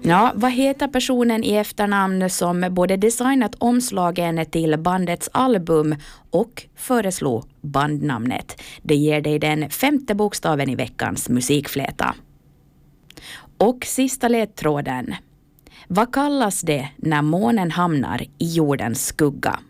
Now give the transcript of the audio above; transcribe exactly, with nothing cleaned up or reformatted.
Ja, vad heter personen i efternamn som både designat omslagen till bandets album och föreslog bandnamnet? Det ger dig den femte bokstaven i veckans musikfläta. Och sista ledtråden. Vad kallas det när månen hamnar i jordens skugga?